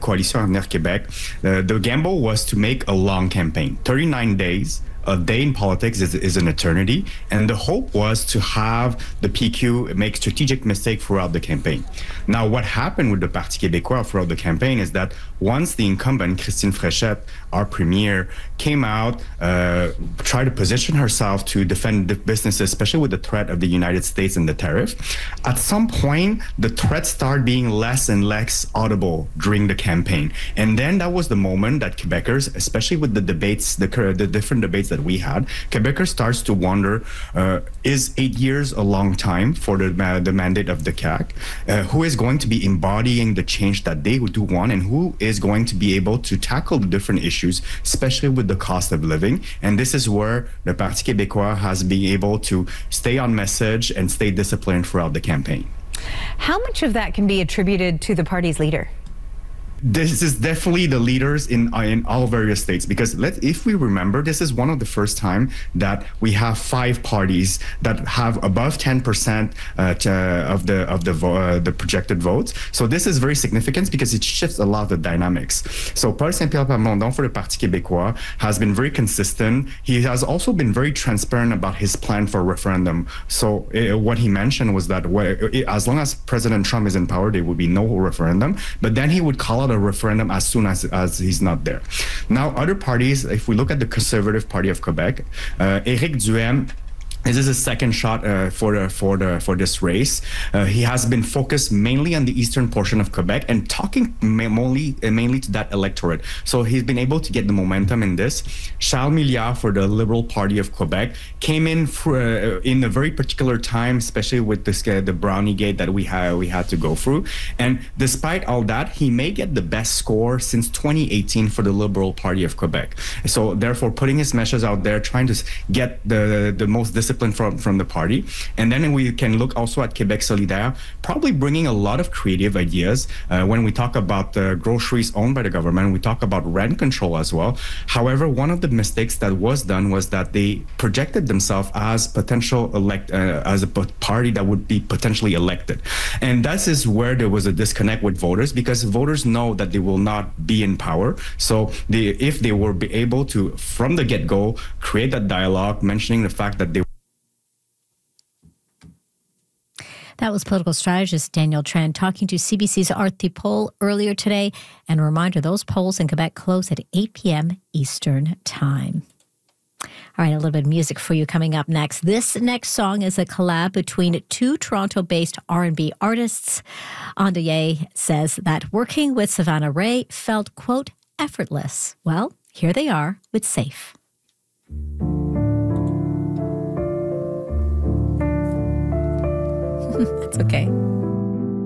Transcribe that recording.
Coalition Avenir Québec, the gamble was to make a long campaign, 39 days. A day in politics is an eternity, and the hope was to have the PQ make strategic mistakes throughout the campaign. Now, what happened with the Parti québécois throughout the campaign is that once the incumbent, Christine Fréchette, our premier, came out, tried to position herself to defend the businesses, especially with the threat of the United States and the tariff, at some point, the threat started being less and less audible during the campaign. And then that was the moment that Quebecers, especially with the debates, the different debates that we had, Quebecers starts to wonder, is 8 years a long time for the mandate of the CAQ? Who is going to be embodying the change that they do want, and who is going to be able to tackle the different issues, especially with the cost of living? And this is where the Parti québécois has been able to stay on message and stay disciplined throughout the campaign. How much of that can be attributed to the party's leader? This is definitely the leaders in all various states, because if we remember, this is one of the first time that we have 5 parties that have above 10% of the projected votes. So this is very significant because it shifts a lot of the dynamics. So Paul Saint-Pierre Plamondon for the Parti québécois has been very consistent. He has also been very transparent about his plan for a referendum. So what he mentioned was that as long as President Trump is in power, there will be no referendum. But then he would call out a referendum as soon as he's not there. Now, other parties, if we look at the Conservative Party of Quebec, Éric Duhaime, this is a second shot for this race. He has been focused mainly on the eastern portion of Quebec and talking mainly to that electorate. So he's been able to get the momentum in this. Charles Milliard for the Liberal Party of Quebec came in in a very particular time, especially with the Brownie Gate that we had to go through. And despite all that, he may get the best score since 2018 for the Liberal Party of Quebec. So therefore, putting his message out there, trying to get the most discipline from the party. And then we can look also at Québec Solidaire, probably bringing a lot of creative ideas. When we talk about groceries owned by the government, we talk about rent control as well. However, one of the mistakes that was done was that they projected themselves as as a party that would be potentially elected. And that is where there was a disconnect with voters, because voters know that they will not be in power. So if they were able to, from the get-go, create that dialogue, mentioning the fact that they That was political strategist Daniel Tran talking to CBC's Aarti Poll earlier today. And a reminder, those polls in Quebec close at 8 p.m. Eastern Time. All right, a little bit of music for you coming up next. This next song is a collab between 2 Toronto-based R&B artists. Andoye says that working with Savannah Ray felt, quote, effortless. Well, here they are with Safe. It's okay.